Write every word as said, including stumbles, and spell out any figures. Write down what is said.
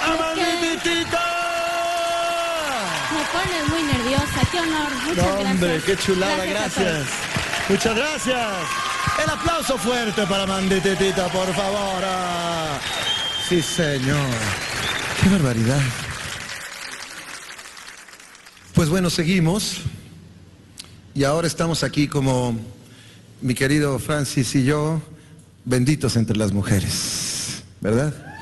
¡Amandititita! Me pones muy nerviosa, qué honor, muchas No, gracias. hombre, qué chulada, Gracias a gracias. Muchas gracias. El aplauso fuerte para Amandititita, por favor. Ah, sí, señor. Qué barbaridad. Pues bueno, seguimos. Y ahora estamos aquí como mi querido Francis y yo, benditos entre las mujeres, ¿verdad?